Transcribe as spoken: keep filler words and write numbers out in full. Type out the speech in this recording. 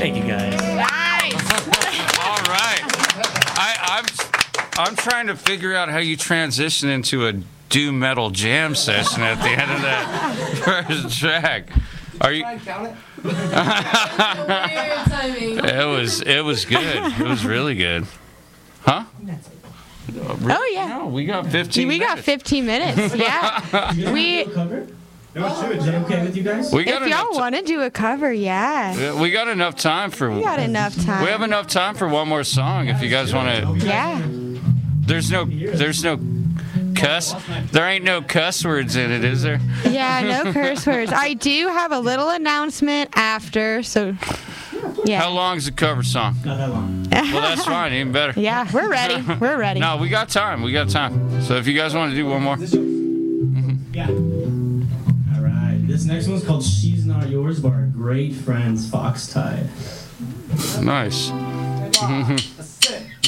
Thank you, guys. Nice. All right. I, I'm I'm trying to figure out how you transition into a doom metal jam session at the end of that first track. Are you? It was it was good. It was really good. Huh? Oh yeah. No, we got fifteen. We got minutes. fifteen minutes. Yeah. We. No, sure. Is that okay with you guys? We got If enough y'all ti- want to do a cover, yeah. Yeah, we got enough time for. We got enough time. We have enough time for one more song if you guys want to. Yeah. There's no. There's no cuss. There ain't no cuss words in it, is there? Yeah, no curse words. I do have a little announcement after, so yeah. How long's the cover song? Not that long. Well, that's fine. Even better. Yeah, we're ready. We're ready. No, we got time. We got time. So if you guys want to do one more. Yeah. All right. This next one's called "She's Not Yours" by our great friends Fox Tide. Nice.